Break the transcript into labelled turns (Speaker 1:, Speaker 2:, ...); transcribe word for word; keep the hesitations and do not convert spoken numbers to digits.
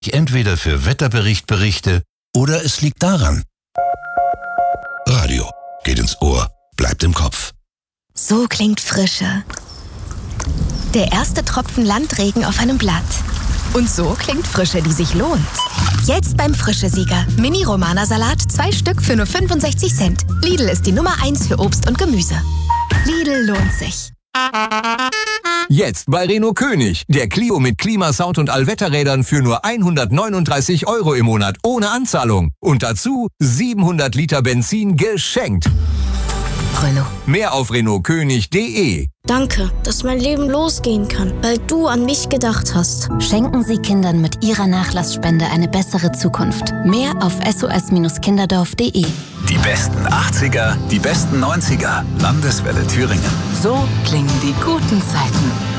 Speaker 1: entweder für Wetterbericht-Berichte oder es liegt daran. Radio geht ins Ohr, bleibt im Kopf.
Speaker 2: So klingt Frische. Der erste Tropfen Landregen auf einem Blatt. Und so klingt Frische, die sich lohnt. Jetzt beim Frische-Sieger. Mini-Romana-Salat, zwei Stück für nur fünfundsechzig Cent. Lidl ist die Nummer eins für Obst und Gemüse. Lidl lohnt sich.
Speaker 3: Jetzt bei Renault König. Der Clio mit Klimasound und Allwetterrädern für nur hundertneununddreißig Euro im Monat ohne Anzahlung. Und dazu siebenhundert Liter Benzin geschenkt.
Speaker 2: Renault.
Speaker 3: Mehr auf renault könig punkt de.
Speaker 4: Danke, dass mein Leben losgehen kann, weil du an mich gedacht hast.
Speaker 5: Schenken Sie Kindern mit Ihrer Nachlassspende eine bessere Zukunft. Mehr auf s o s kinderdorf punkt de.
Speaker 6: Die besten achtziger, die besten neunziger. Landeswelle Thüringen.
Speaker 7: So klingen die guten Zeiten.